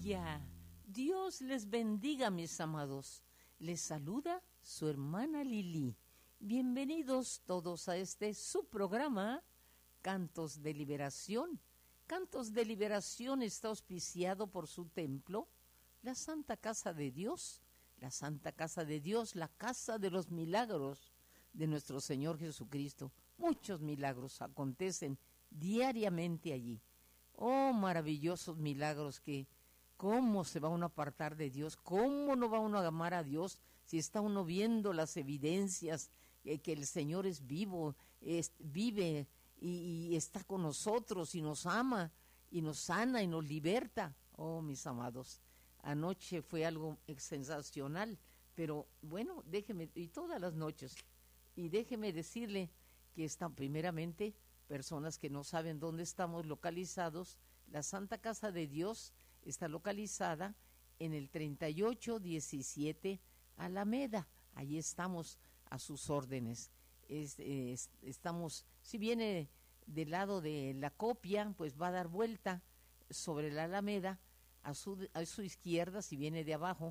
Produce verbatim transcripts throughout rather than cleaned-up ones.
Aleluya. Dios les bendiga, mis amados. Les saluda su hermana Lili. Bienvenidos todos a este su programa, Cantos de Liberación. Cantos de Liberación está auspiciado por su templo, la Santa Casa de Dios, la Santa Casa de Dios, la Casa de los Milagros de nuestro Señor Jesucristo. Muchos milagros acontecen diariamente allí. Oh, maravillosos milagros que, ¿cómo se va uno a apartar de Dios? ¿Cómo no va uno a amar a Dios si está uno viendo las evidencias eh, que el Señor es vivo, es, vive y, y está con nosotros y nos ama y nos sana y nos liberta? Oh, mis amados, anoche fue algo sensacional, pero bueno, déjeme, y todas las noches, y déjeme decirle que están primeramente personas que no saben dónde estamos localizados. La Santa Casa de Dios está localizada en el treinta y ocho diecisiete Alameda. Allí estamos a sus órdenes. Es, es, estamos, si viene del lado de la Copia, pues va a dar vuelta sobre la Alameda a su, a su izquierda, si viene de abajo,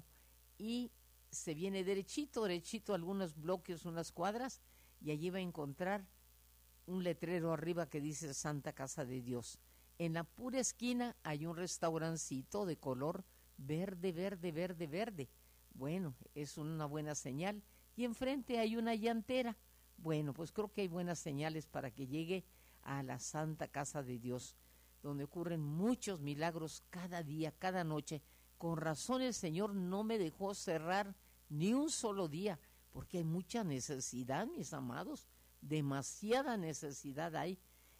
y se viene derechito, derechito algunos bloques, unas cuadras, y allí va a encontrar un letrero arriba que dice Santa Casa de Dios. En la pura esquina hay un restaurancito de color verde, verde, verde, verde. Bueno, es una buena señal. Y enfrente hay una llantera. Bueno, pues creo que hay buenas señales para que llegue a la Santa Casa de Dios, donde ocurren muchos milagros cada día, cada noche. Con razón el Señor no me dejó cerrar ni un solo día, porque hay mucha necesidad, mis amados. Demasiada necesidad hay,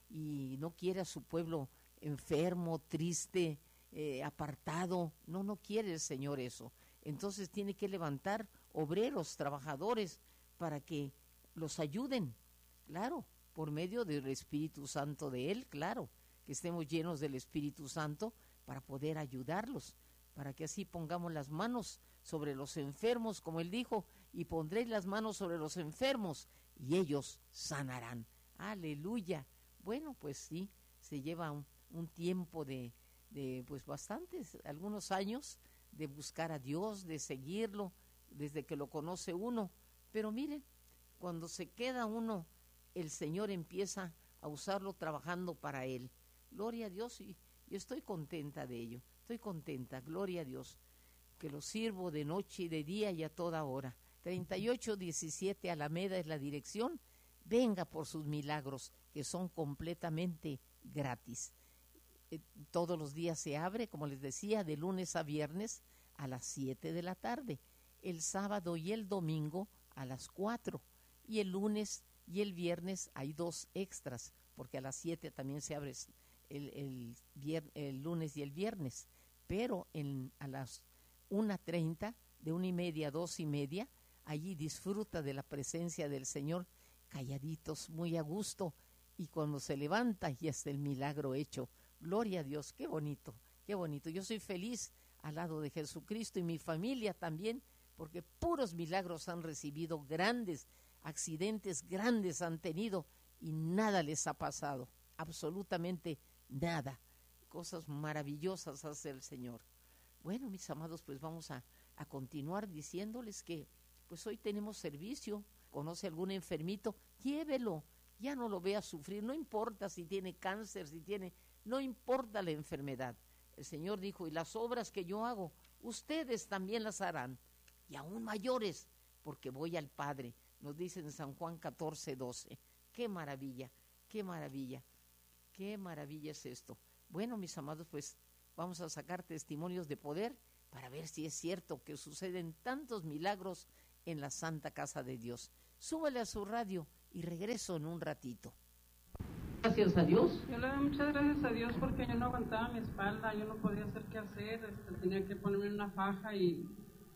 y no quiere a su pueblo enfermo, triste, eh, apartado. No, no quiere el Señor eso. Entonces tiene que levantar obreros, trabajadores, para que los ayuden, claro, por medio del Espíritu Santo de Él, claro, que estemos llenos del Espíritu Santo para poder ayudarlos, para que así pongamos las manos sobre los enfermos, como Él dijo, y pondréis las manos sobre los enfermos y ellos sanarán. Aleluya. Bueno, pues sí, se lleva un, un tiempo de, de pues bastantes, algunos años de buscar a Dios, de seguirlo, desde que lo conoce uno. Pero miren, cuando se queda uno, el Señor empieza a usarlo trabajando para Él. Gloria a Dios, y, y estoy contenta de ello, estoy contenta, gloria a Dios, que lo sirvo de noche y de día y a toda hora. treinta y ocho diecisiete Alameda es la dirección. Venga por sus milagros, que son completamente gratis. Eh, todos los días se abre, como les decía, de lunes a viernes a las siete de la tarde. El sábado y el domingo a las cuatro. Y el lunes y el viernes hay dos extras, porque a las siete también se abre el, el, vier, el lunes y el viernes. Pero en, a las una treinta, de una y media a dos y media, allí disfruta de la presencia del Señor, calladitos, muy a gusto, y cuando se levanta ya está el milagro hecho. Gloria a Dios, qué bonito, qué bonito. Yo soy feliz al lado de Jesucristo, y mi familia también, porque puros milagros han recibido, grandes accidentes, grandes han tenido, y nada les ha pasado, absolutamente nada. Cosas maravillosas hace el Señor. Bueno, mis amados, pues vamos a, a continuar diciéndoles que pues hoy tenemos servicio. Conoce algún enfermito, llévelo, ya no lo vea sufrir, no importa si tiene cáncer, si tiene, no importa la enfermedad. El Señor dijo, y las obras que yo hago, ustedes también las harán, y aún mayores, porque voy al Padre, nos dice en San Juan catorce doce. Qué maravilla, qué maravilla, qué maravilla es esto. Bueno, mis amados, pues vamos a sacar testimonios de poder para ver si es cierto que suceden tantos milagros en la Santa Casa de Dios. Súbale a su radio y regreso en un ratito. Gracias a Dios. Yo le doy muchas gracias a Dios porque yo no aguantaba mi espalda, yo no podía hacer qué hacer, este, tenía que ponerme una faja y,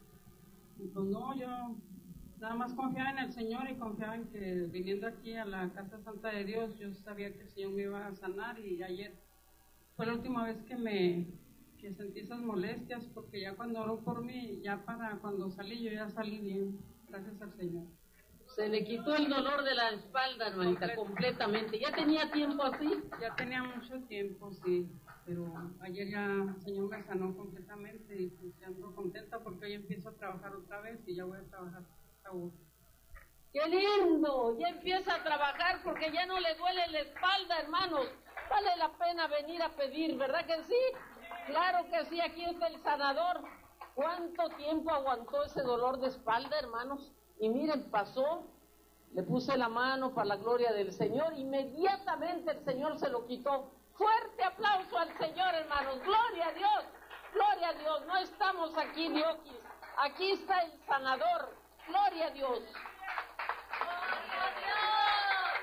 y pues no, yo nada más confiaba en el Señor y confiaba en que viniendo aquí a la Casa Santa de Dios, yo sabía que el Señor me iba a sanar, y ayer fue la última vez que me que sentí esas molestias, porque ya cuando oró por mí, ya para cuando salí, yo ya salí bien, gracias al Señor. Se le quitó el dolor de la espalda, hermanita, completamente. ¿Ya tenía tiempo así? Ya tenía mucho tiempo, sí, pero ayer ayer ya el Señor me sanó completamente y pues ya ando contenta porque hoy empiezo a trabajar otra vez y ya voy a trabajar a gusto. ¡Qué lindo! Ya empieza a trabajar porque ya no le duele la espalda, hermanos. Vale la pena venir a pedir, ¿verdad que sí? Claro que sí, aquí está el sanador. ¿Cuánto tiempo aguantó ese dolor de espalda, hermanos? Y miren, pasó, le puse la mano para la gloria del Señor, inmediatamente el Señor se lo quitó. Fuerte aplauso al Señor, hermanos. ¡Gloria a Dios! ¡Gloria a Dios! No estamos aquí, diokis. Aquí está el sanador. ¡Gloria a Dios!